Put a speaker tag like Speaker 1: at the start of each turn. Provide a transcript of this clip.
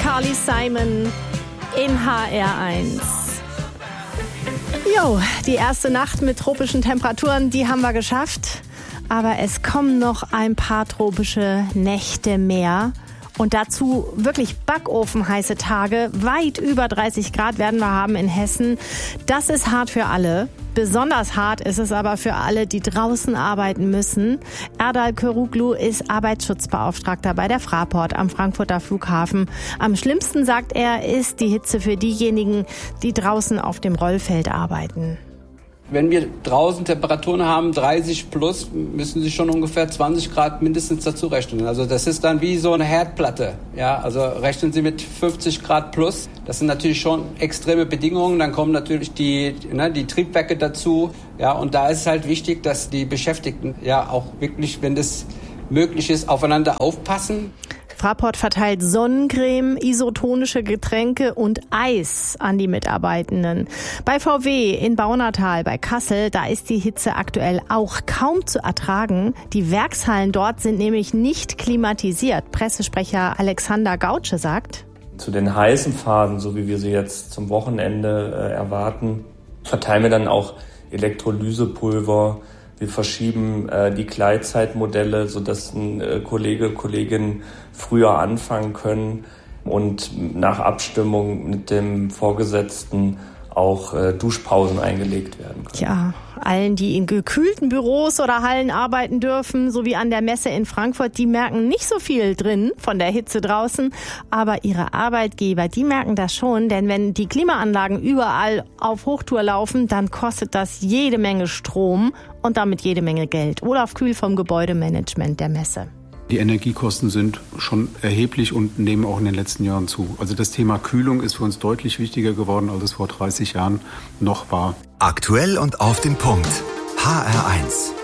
Speaker 1: Carly Simon in HR1. Jo, die erste Nacht mit tropischen Temperaturen, die haben wir geschafft. Aber es kommen noch ein paar tropische Nächte mehr. Und dazu wirklich backofenheiße Tage. Weit über 30 Grad werden wir haben in Hessen. Das ist hart für alle. Besonders hart ist es aber für alle, die draußen arbeiten müssen. Erdal Köruglu ist Arbeitsschutzbeauftragter bei der Fraport am Frankfurter Flughafen. Am schlimmsten, sagt er, ist die Hitze für diejenigen, die draußen auf dem Rollfeld arbeiten.
Speaker 2: Wenn wir draußen Temperaturen haben, 30 plus, müssen Sie schon ungefähr 20 Grad mindestens dazu rechnen. Also das ist dann wie so eine Herdplatte. Ja, also rechnen Sie mit 50 Grad plus. Das sind natürlich schon extreme Bedingungen. Dann kommen natürlich die Triebwerke dazu. Ja, und da ist es halt wichtig, dass die Beschäftigten ja auch wirklich, wenn das möglich ist, aufeinander aufpassen.
Speaker 1: Fraport verteilt Sonnencreme, isotonische Getränke und Eis an die Mitarbeitenden. Bei VW in Baunatal bei Kassel, da ist die Hitze aktuell auch kaum zu ertragen. Die Werkshallen dort sind nämlich nicht klimatisiert. Pressesprecher Alexander Gautsche sagt:
Speaker 3: Zu den heißen Phasen, so wie wir sie jetzt zum Wochenende erwarten, verteilen wir dann auch Elektrolysepulver. Wir verschieben die Gleitzeitmodelle, sodass Kolleginnen früher anfangen können und nach Abstimmung mit dem Vorgesetzten auch Duschpausen eingelegt werden können.
Speaker 1: Tja, allen, die in gekühlten Büros oder Hallen arbeiten dürfen, so wie an der Messe in Frankfurt, die merken nicht so viel drin von der Hitze draußen. Aber ihre Arbeitgeber, die merken das schon, denn wenn die Klimaanlagen überall auf Hochtour laufen, dann kostet das jede Menge Strom und damit jede Menge Geld. Olaf Kühl vom Gebäudemanagement der Messe.
Speaker 4: Die Energiekosten sind schon erheblich und nehmen auch in den letzten Jahren zu. Also das Thema Kühlung ist für uns deutlich wichtiger geworden, als es vor 30 Jahren noch war.
Speaker 5: Aktuell und auf den Punkt. HR1.